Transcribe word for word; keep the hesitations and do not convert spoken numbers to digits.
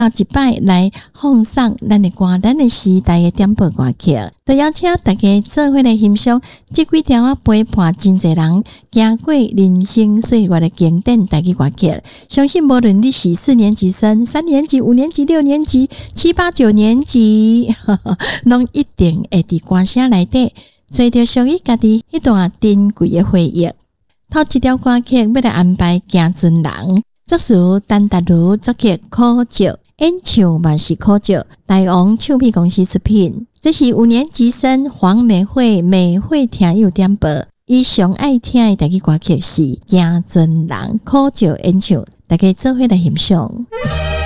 后一摆来奉送咱的歌，咱的时代的点播歌曲，就邀请大家做伙来欣赏这几条啊陪伴真侪人行过人生岁月的经典台语歌曲。相信无论你是四年级生、三年级、五年级、六年级、七八九年级，拢一定会伫歌声内底找到属于家己迄段珍贵的回忆。头一条歌曲要来安排行船人，作词陈达如，作曲柯照，演唱嘛是柯照，台王唱片公司出品。这是五年级生黄美惠美惠听友点播，伊上爱听的台语歌曲是行船人，柯照演唱，大家做伙来欣赏。